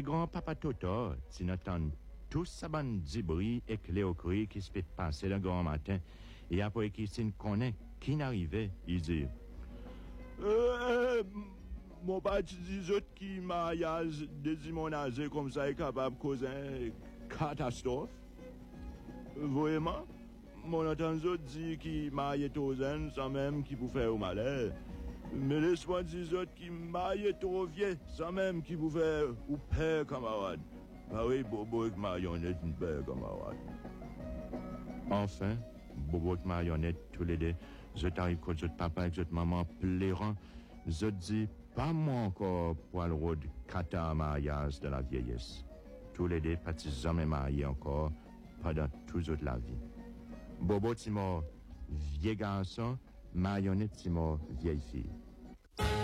grand-papa Toto, tu n'entends tout ça ban dibri et cléocri qui se fait passer le grand matin. Et après qu'il s'en connaît, qui n'arrivait, il dit, mon bâti dit autres qui mariage désimonagé comme ça est capable de causer une catastrophe. Vraiment, mon entendant dit qui marié trop jeune sans même qui pour faire au malheur. Mais laisse-moi dire autres qui marié trop vieux sans même qui pour faire ou père camarade. Ah oui, Bobo et Marionnette, une père camarade. Enfin, Bobo et Marionnette, tous les deux, je t'arrive quand je papa et je maman pleurant, je dis, pas moi encore pour le road kata mariage de la vieillesse. Tous les deux, pas jamais mariés encore pendant toute la vie. Bobo, c'est mon vieux garçon, Marionnette, c'est mon vieille fille.